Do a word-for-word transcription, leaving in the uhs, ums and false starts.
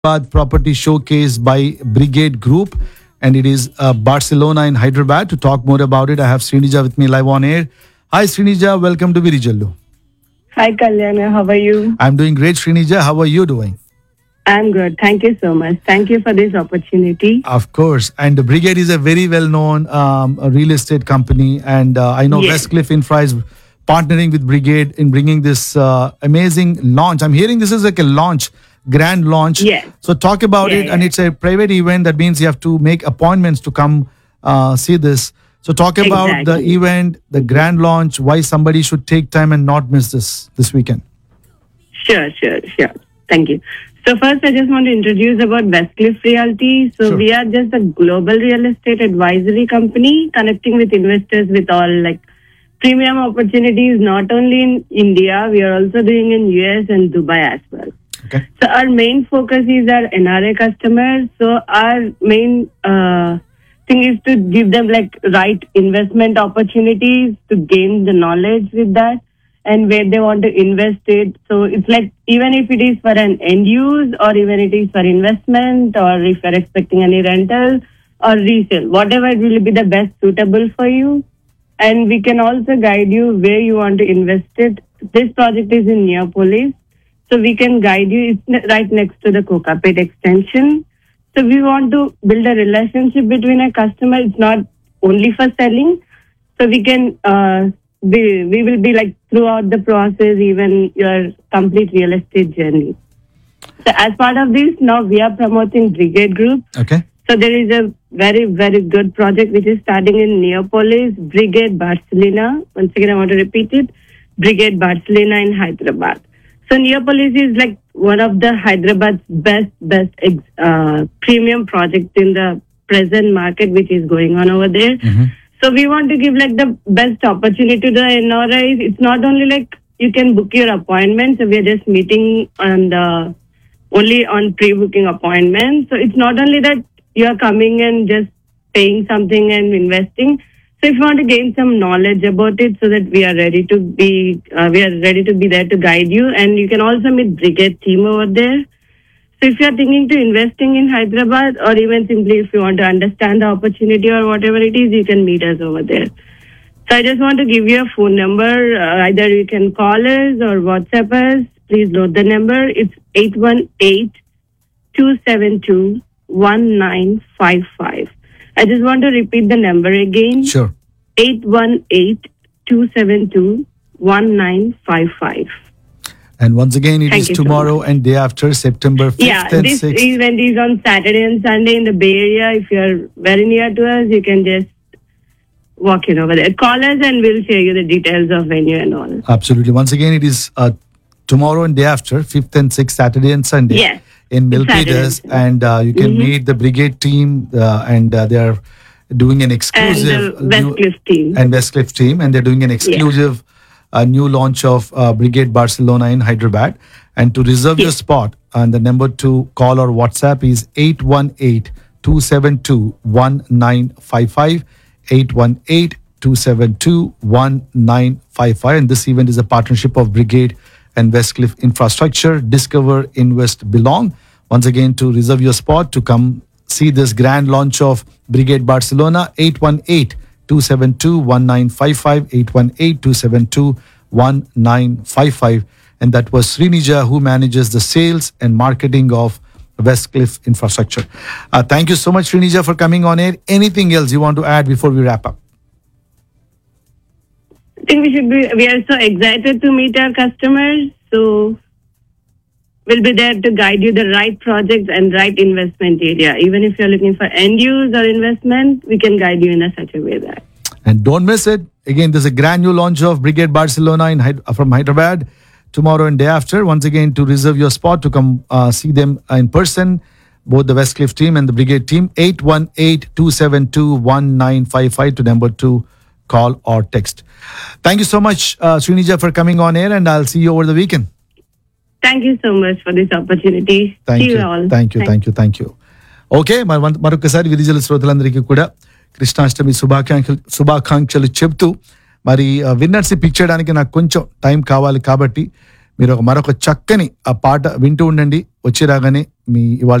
Hyderabad Property Showcase by Brigade Group, and it is uh, Barcelona in Hyderabad. To talk more about it, I have Srinija with me live on air. Hi, Srinija. Welcome to Virijallu. Hi, Kalyana. How are you? I'm doing great, Srinija. How are you doing? I'm good. Thank you so much. Thank you for this opportunity. Of course. And the Brigade is a very well-known um, real estate company, and uh, I know Yes. Westcliff Infra is partnering with Brigade in bringing this uh, amazing launch. I'm hearing this is like a launch, grand launch. Yes. So talk about Yeah, it, yeah. and it's a private event. That means you have to make appointments to come uh, see this. So talk about the Exactly. event, the grand launch, why somebody should take time and not miss this this weekend. Sure, sure, sure. Thank you. So first, I just want to introduce about Westcliff Realty. So Sure. we are just a global real estate advisory company connecting with investors with all like premium opportunities, not only in India, we are also doing in U S and Dubai as well. Okay. So our main focus is our N R I customers. So our main uh, thing is to give them like right investment opportunities to gain the knowledge with that and where they want to invest it. So it's like even if it is for an end use or even it is for investment or if you're expecting any rental or resale, whatever it will be the best suitable for you. And we can also guide you where you want to invest it. This project is in Neopolis. So we can guide you. It's ne- right next to the Kokapet extension. So we want to build a relationship between a customer. It's not only for selling. So we can, uh, be, we will be like throughout the process, even your complete real estate journey. So as part of this, now we are promoting Brigade Group. Okay. So there is a very, very good project which is starting in Neopolis, Brigade Barcelona. Once again, I want to repeat it. Brigade Barcelona in Hyderabad. So Neopolis is like one of the Hyderabad's best, best ex- uh, premium projects in the present market, which is going on over there. Mhm. So we want to give like the best opportunity to the N R Is. It's not only like you can book your appointment. So we are just meeting on the only on pre-booking appointments. So it's not only that you are coming and just paying something and investing. So if you want to gain some knowledge about it so that we are ready to be, uh, we are ready to be there to guide you. And you can also meet Brigade team over there. So if you are thinking to investing in Hyderabad or even simply if you want to understand the opportunity or whatever it is, you can meet us over there. So I just want to give you a phone number. Uh, either you can call us or WhatsApp us. Please note the number. It's eight one eight, two seven two, one nine five five. I just want to repeat the number again. Sure. eight one eight, two seven two, one nine five five. And once again, it Thank is you so tomorrow and day after, September fifth Yeah, and this sixth. event is on Saturday and Sunday in the Bay Area. If you're very near to us, you can just walk in over there. Call us and we'll share you the details of venue and all. Absolutely. Once again, it is uh, tomorrow and day after, fifth and sixth, Saturday and Sunday Yes. in Saturday Milpitas. and And uh, you can Mhm. meet the Brigade team, uh, and uh, they are doing an And exclusive the Westcliff team. and Westcliff team, and they're doing an exclusive uh, new launch of uh, Brigade Barcelona in Hyderabad. And to reserve your Yes. spot, and the number to call or WhatsApp is eight one eight, two seven two, one nine five five, eight one eight, two seven two, one nine five five. And this event is a partnership of Brigade and Westcliff Infrastructure. Discover, invest, belong. Once again, to reserve your spot to come see this grand launch of Brigade Barcelona, eight one eight, two seven two, one nine five five, eight one eight, two seven two, one nine five five. And that was Srinija, who manages the sales and marketing of Westcliff Infrastructure. Uh, thank you so much, Srinija, for coming on air. Anything else you want to add before we wrap up? I think we should be, we are so excited to meet our customers. So we'll be there to guide you the right projects and right investment area. Even if you're looking for end use or investment, we can guide you in a such a way that. And don't miss it. Again, there's a grand new launch of Brigade Barcelona in Hyd- from Hyderabad tomorrow and day after. Once again, to reserve your spot to come uh, see them in person, both the Westcliff team and the Brigade team, eight one eight, two seven two, one nine five five to number two, call or text. Thank you so much, uh, Srinija, for coming on air, and I'll see you over the weekend. Thank you so much for this opportunity. Thank See you you all. Thank you thank you thank you okay మరి one- మరొకసారి విరిజల శ్రోతలందరికీ కూడా కృష్ణాష్టమి శుభాకాంక్షలు శుభాకాంక్షలు చెప్తూ మరి winners pick చేయడానికి నాకు కొంచెం టైం కావాలి కాబట్టి మీరు ఒక మరొక చక్కని ఆ పాట వింటూ ఉండండి. వచ్చి రాగానే మీ ఇవాళ